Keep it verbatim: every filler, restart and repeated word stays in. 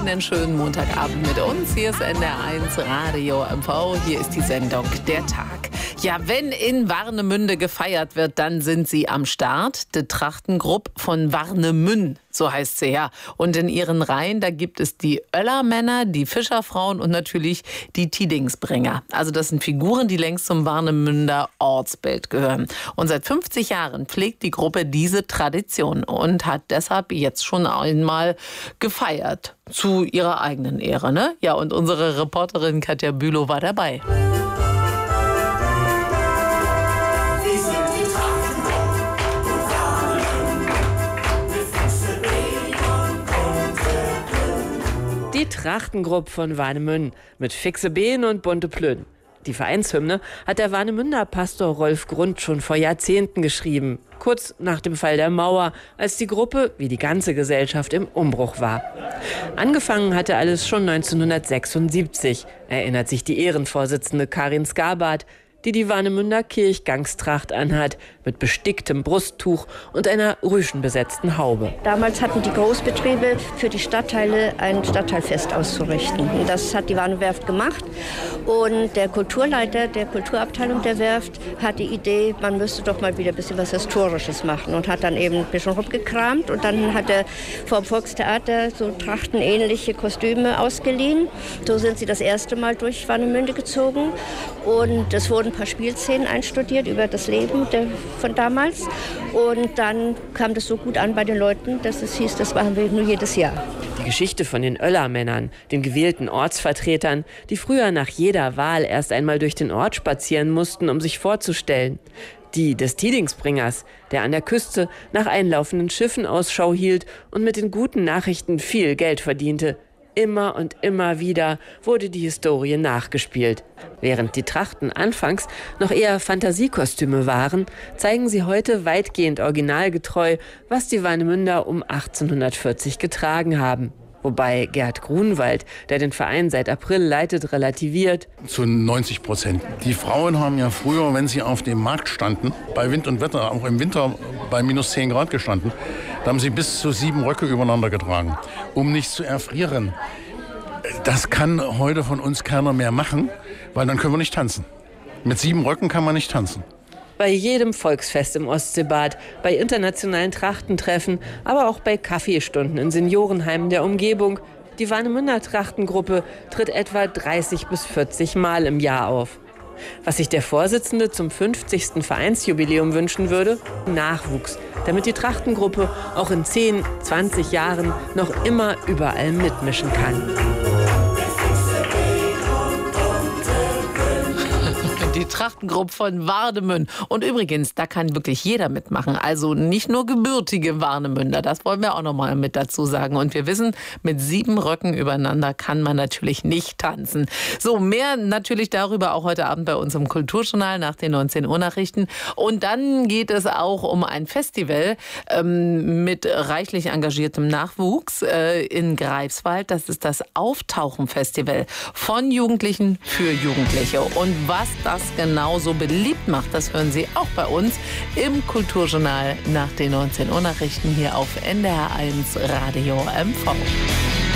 einen schönen Montagabend mit uns. Hier ist N D R eins Radio M V. Hier ist die Sendung Der Tag. Ja, wenn in Warnemünde gefeiert wird, dann sind sie am Start. Die Trachtengruppe von Warnemünde, so heißt sie ja. Und in ihren Reihen, da gibt es die Oellermänner, die Fischerfrauen und natürlich die Tidingsbringer. Also das sind Figuren, die längst zum Warnemünder Ortsbild gehören. Und seit fünfzig Jahren pflegt die Gruppe diese Tradition und hat deshalb jetzt schon einmal gefeiert. Zu ihrer eigenen Ehre, ne? Ja, und unsere Reporterin Katja Bülow war dabei. Die Trachtengruppe von Warnemünde mit fixe Beene und bunte Plön. Die Vereinshymne hat der Warnemünder Pastor Rolf Grund schon vor Jahrzehnten geschrieben. Kurz nach dem Fall der Mauer, als die Gruppe, wie die ganze Gesellschaft, im Umbruch war. Angefangen hatte alles schon neunzehnhundertsechsundsiebzig, erinnert sich die Ehrenvorsitzende Karin Skabart, die die Warnemünder Kirchgangstracht anhat, mit besticktem Brusttuch und einer rüschenbesetzten Haube. Damals hatten die Großbetriebe für die Stadtteile ein Stadtteilfest auszurichten. Und das hat die Warnemwerft gemacht. Und der Kulturleiter der Kulturabteilung der Werft hat die Idee, man müsste doch mal wieder ein bisschen was Historisches machen. Und hat dann eben ein bisschen rumgekramt. Und dann hat er vom Volkstheater so trachtenähnliche Kostüme ausgeliehen. So sind sie das erste Mal durch Warnemünde gezogen. Und es wurden ein paar Spielszenen einstudiert über das Leben der, von damals. Und dann kam das so gut an bei den Leuten, dass es hieß, das machen wir nur jedes Jahr. Die Geschichte von den Oellermännern, den gewählten Ortsvertretern, die früher nach jeder Wahl erst einmal durch den Ort spazieren mussten, um sich vorzustellen. Die des Tidingsbringers, der an der Küste nach einlaufenden Schiffen Ausschau hielt und mit den guten Nachrichten viel Geld verdiente. Immer und immer wieder wurde die Historie nachgespielt. Während die Trachten anfangs noch eher Fantasiekostüme waren, zeigen sie heute weitgehend originalgetreu, was die Warnemünder um achtzehnhundertvierzig getragen haben. Wobei Gerd Grunwald, der den Verein seit April leitet, relativiert. Zu neunzig Prozent. Die Frauen haben ja früher, wenn sie auf dem Markt standen, bei Wind und Wetter, auch im Winter bei minus zehn Grad gestanden, da haben sie bis zu sieben Röcke übereinander getragen, um nicht zu erfrieren. Das kann heute von uns keiner mehr machen, weil dann können wir nicht tanzen. Mit sieben Röcken kann man nicht tanzen. Bei jedem Volksfest im Ostseebad, bei internationalen Trachtentreffen, aber auch bei Kaffeestunden in Seniorenheimen der Umgebung. Die Warnemünder Trachtengruppe tritt etwa dreißig bis vierzig Mal im Jahr auf. Was sich der Vorsitzende zum fünfzigsten Vereinsjubiläum wünschen würde? Nachwuchs, damit die Trachtengruppe auch in zehn, zwanzig Jahren noch immer überall mitmischen kann. Die Trachtengruppe von Warnemünde. Und übrigens, da kann wirklich jeder mitmachen. Also nicht nur gebürtige Warnemünder. Das wollen wir auch noch mal mit dazu sagen. Und wir wissen, mit sieben Röcken übereinander kann man natürlich nicht tanzen. So, mehr natürlich darüber auch heute Abend bei uns im Kulturjournal nach den neunzehn Uhr Nachrichten. Und dann geht es auch um ein Festival ähm, mit reichlich engagiertem Nachwuchs äh, in Greifswald. Das ist das Auftauchen-Festival von Jugendlichen für Jugendliche. Und was das genau so beliebt macht, das hören Sie auch bei uns im Kulturjournal nach den neunzehn Uhr Nachrichten hier auf N D R eins Radio M V.